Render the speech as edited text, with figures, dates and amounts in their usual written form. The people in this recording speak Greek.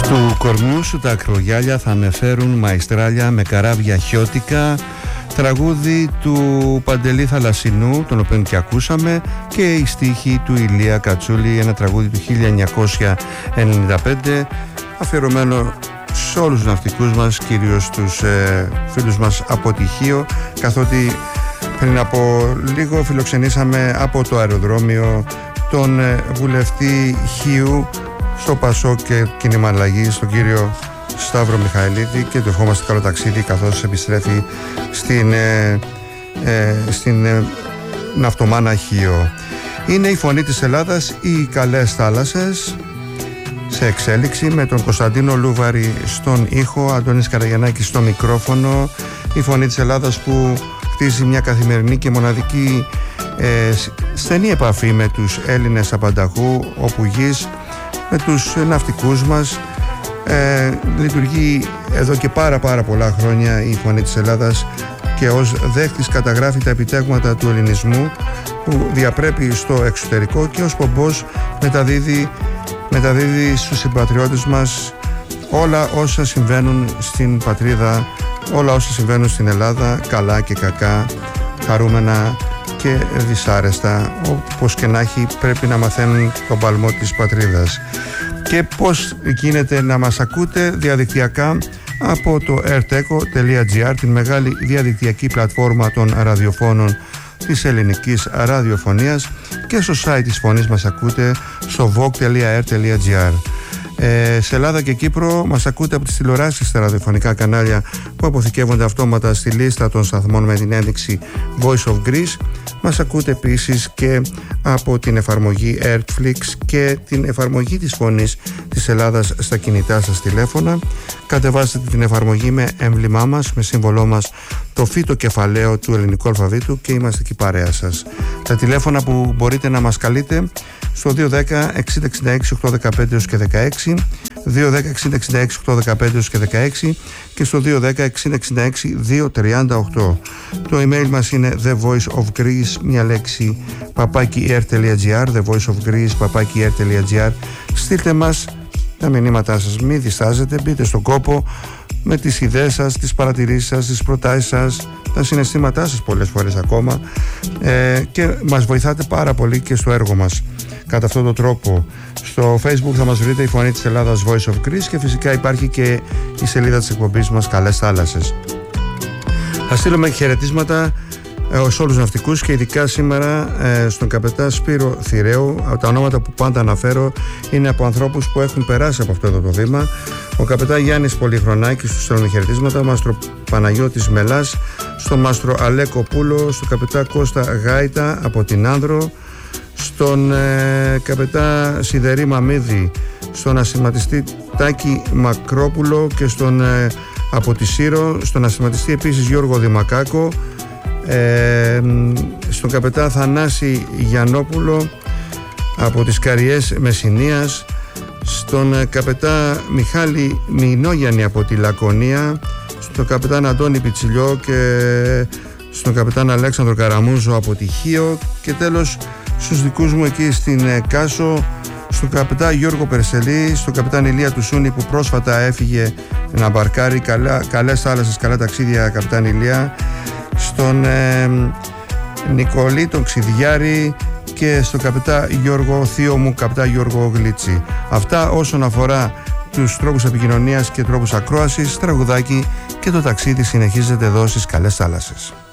Του κορμιού σου τα ακρογιάλια θα με φέρουν μαϊστράλια με καράβια χιώτικα, τραγούδι του Παντελή Θαλασσινού, τον οποίο και ακούσαμε, και η στίχη του Ηλία Κατσούλη, ένα τραγούδι του 1995, αφιερωμένο σε όλους τους ναυτικούς μας, κυρίως τους φίλους μας από Τυχείο, καθότι πριν από λίγο φιλοξενήσαμε από το αεροδρόμιο τον βουλευτή Χίου στο Πασόκ και Κίνημα Αλλαγής, τον κύριο Σταύρο Μιχαηλίδη, και του ευχόμαστε καλό ταξίδι καθώς επιστρέφει στην ναυτομάνα Χίο. Είναι η φωνή της Ελλάδας, οι καλές θάλασσες, σε εξέλιξη, με τον Κωνσταντίνο Λούβαρη στον ήχο, Αντώνης Καραγιαννάκης στο μικρόφωνο. Η φωνή της Ελλάδας που χτίζει μια καθημερινή και μοναδική στενή επαφή με τους Έλληνες απανταχού όπου γης, με τους ναυτικούς μας. Λειτουργεί εδώ και πάρα πολλά χρόνια η φωνή της Ελλάδας και ως δέχτης καταγράφει τα επιτεύγματα του ελληνισμού που διαπρέπει στο εξωτερικό και ως πομπός μεταδίδει στους συμπατριώτες μας όλα όσα συμβαίνουν στην πατρίδα, όλα όσα συμβαίνουν στην Ελλάδα, καλά και κακά, χαρούμενα και δυσάρεστα. Όπως και να έχει, πρέπει να μαθαίνουν τον παλμό της πατρίδας. Και πώς γίνεται να μας ακούτε διαδικτυακά? Από το airteco.gr, την μεγάλη διαδικτυακή πλατφόρμα των ραδιοφώνων της ελληνικής ραδιοφωνίας, και στο site της φωνής μας ακούτε στο vogue.air.gr. Σε Ελλάδα και Κύπρο μας ακούτε από τις τηλεοράσεις στα ραδιοφωνικά κανάλια που αποθηκεύονται αυτόματα στη λίστα των σταθμών με την ένδειξη Voice of Greece. Μας ακούτε επίσης και από την εφαρμογή Airflix και την εφαρμογή της φωνής της Ελλάδας στα κινητά σας τηλέφωνα. Κατεβάστε την εφαρμογή με έμβλημά μας, με σύμβολό μας το φύτο κεφαλαίο του ελληνικού αλφαβήτου, και είμαστε εκεί παρέα σας. Τα τηλέφωνα που μπορείτε να μας καλείτε στο 210 6066 815 και 16, 210 6066 815 και 16 και στο 210 6066 238. Το email μας είναι thevoiceofgreece, μια λέξη, @air.gr, thevoiceofgreece@air.gr. Στείλτε μας τα μηνύματά σας, μην διστάζετε, μπείτε στον κόπο με τις ιδέες σας, τις παρατηρήσεις σας, τις προτάσεις σας, τα συναισθήματά σας πολλές φορές ακόμα, και μας βοηθάτε πάρα πολύ και στο έργο μας. Κατά αυτόν τον τρόπο στο Facebook θα μας βρείτε η φωνή της Ελλάδας, Voice of Greece, και φυσικά υπάρχει και η σελίδα της εκπομπής μας, Καλές Θάλασσες. Θα στείλουμε χαιρετίσματα σε όλους τους ναυτικούς και ειδικά σήμερα στον καπετάν Σπύρο Θηρέου. Τα ονόματα που πάντα αναφέρω είναι από ανθρώπους που έχουν περάσει από αυτό εδώ το βήμα. Ο καπετάν Γιάννης Πολυχρονάκης, του στέλνουμε χαιρετίσματα, ο μάστρο Παναγιώτης Μελάς, στον μάστρο Αλέκο Πούλο, στον καπετάν Κώστα Γάιτα από την Άνδρο, στον καπετάν Σιδερή Μαμίδη, στον ασηματιστή Τάκη Μακρόπουλο και στον από τη Σύρο, στον ασηματιστή επίσης Γιώργο Δημακάκο, στον καπετάν Θανάση Γιαννόπουλο από τις Καριές Μεσσηνίας, στον καπετάν Μιχάλη Μινόγιαννη από τη Λακωνία, στον καπετάν Αντώνη Πιτσιλιό και στον καπετάν Αλέξανδρο Καραμούζο από τη Χίο, και τέλος στους δικούς μου εκεί στην Κάσο, στον καπετάν Γιώργο Περσελή, στον καπετάν Ηλία Τουσούνη που πρόσφατα έφυγε να μπαρκάρει. Καλές θάλασσες, καλά ταξίδια καπετάν Ηλία, στον Νικολή τον Ξιδιάρη και στον καπετάν Γιώργο θείο μου, καπετάν Γιώργο Γλίτσι. Αυτά όσον αφορά τους τρόπους επικοινωνίας και τρόπους ακρόασης. Τραγουδάκι και το ταξίδι συνεχίζεται εδώ στις Καλές Θάλασσες.